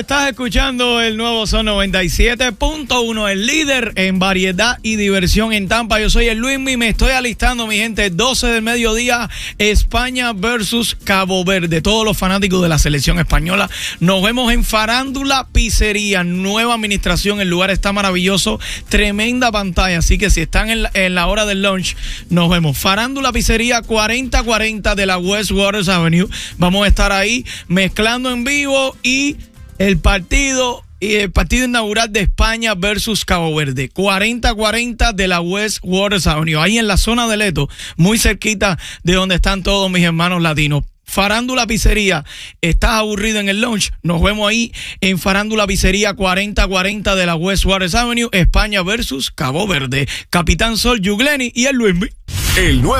estás escuchando el nuevo Son 97.1, el líder en variedad y diversión en Tampa. Yo soy el Luismi, me estoy alistando, mi gente. 12 del mediodía, España versus Cabo Verde. Todos los fanáticos de la selección española, nos vemos en Farándula Pizzería, nueva administración. El lugar está maravilloso, tremenda pantalla. Así que si están en la hora del lunch, nos vemos. Farándula Pizzería, 4040 de la West Waters Avenue. Vamos a estar ahí mezclando en vivo y el partido inaugural de España versus Cabo Verde, 4040 de la West Waters Avenue, ahí en la zona de Leto, muy cerquita de donde están todos mis hermanos latinos. Farándula Pizzería, ¿estás aburrido en el lunch? Nos vemos ahí en Farándula Pizzería, 4040 de la West Waters Avenue, España versus Cabo Verde. Capitán Sol, Yugleni y el Luismi. El nuevo